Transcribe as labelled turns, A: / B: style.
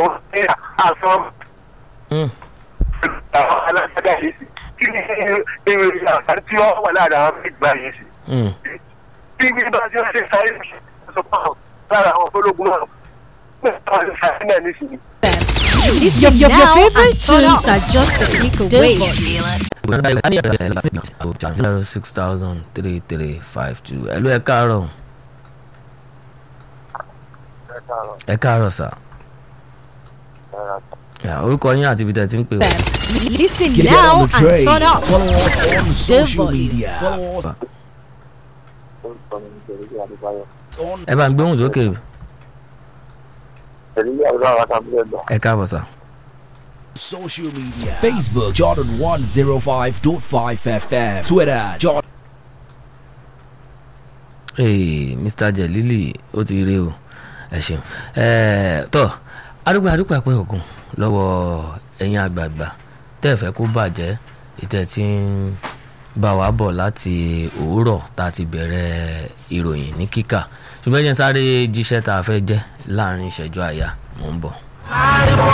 A: òun ní aṣọ àwọn alágbádá yìí sí kí ni èrè àǹfààní tí wọ́n wà láàrin àwọn méjìlá yìí sí. bí bí bá ti ń ṣe sáré ṣe pọ̀ lára àwọn ológun náà wọ́n ti sáré náà nísìnyí.
B: Your favorite tunes are just a click away.
C: 0603352. Hello, ẹ káàárọ̀. Ẹ káàárọ̀ sà. Orúkọ yín àti ibi tẹ́ ti ń pè wá.
B: Listen now and turn up.
D: Follow us on social media. Follow us on
C: Ẹ bá ń gbóhùn sókè. Ẹ káàbọ̀ sà.
D: social media. Facebook Jordan 105.5 FM. Twitter Jordan.
C: Mr. Jelili ó ti rí o. Ẹ ṣeun. Tọ́ adúpẹ́ pé ògùn lọ́wọ́ ẹ̀yin àgbààgbà tẹ́ ẹ fẹ́ kó bàjẹ́ ìtẹ́ tí ń bá wa bọ̀ láti òwúrọ̀ tá a ti bẹ̀rẹ̀ ìròyìn ní kíkà ṣùgbọ́n ẹ jẹ́ sáré jíṣẹ́ tá a fẹ́ jẹ́ láàrin ìṣẹ́jú àyà mò ń bọ̀.